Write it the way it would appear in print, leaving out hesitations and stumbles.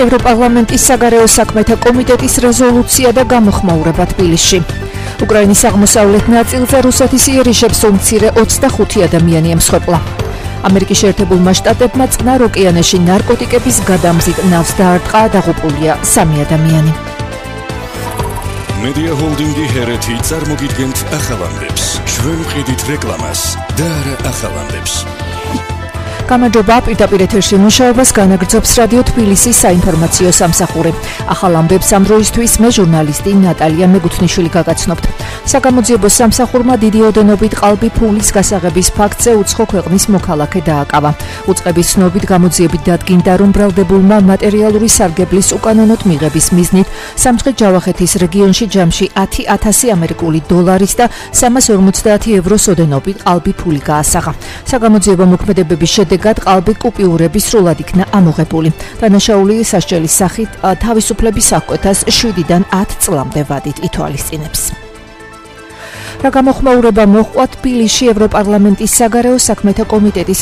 ევროპარლამენტის საგარეო საქმეთა კომიტეტის რეზოლუცია და გამოხმაურება თბილისში. უკრაინის აღმოსავლეთ ნაწილზე რუსეთის იერიშებს უმცირე 25 ადამიანი ემსხვერპლა. ამერიკის შეერთებულმა შტატებმა წყნარ ოკეანეში ნარკოტიკების გადამზიდ ნავს დაარტყა, დაღუპულია 3 ადამიანი. Media Holding-ი ჰერეთი წარმოგიდგენთ ახალამდებს. ჩვენ ვყიდით რეკლამას და არა ახალამდებს. გამარჯობა, პირდაპირ ეთერში მუშაობას განაგრძობს რადიო თბილისის საინფორმაციო სამსახური. ახალ ამბებს ამ დროისთვის მე ჟურნალისტი ნატალია მეგუთნიშვილი გაგაცნობთ. საგამოძიებო სამსახურმა დიდი ოდენობით ყალბი ფულის გასაღების ფაქტზე უცხო ქვეყნის მოქალაქე დააკავა. უწყების ცნობით გამოძიებით დადგინდა, რომ ბრალდებულმა მატერიალური სარგებლის უკანონოდ მიღების მიზნით სამცხე-ჯავახეთის რეგიონში ჯამში 10,000 ამერიკული დოლარის და 350 ევროს ოდენობით ყალბი ფული გაასაღა. საგამოძიებო მოქმედებების შედეგად ყალბი კუპიურების სრულად იქნა ამოღებული. დანაშაული სასჯელის სახით თავისუფლების აღკვეთას 7-დან 10 წლამდე ვადით ითვალისწინებს. რა გამოხმაურება მოჰყვა თბილისში ევროპარლამენტის საგარეო საქმეთა კომიტეტის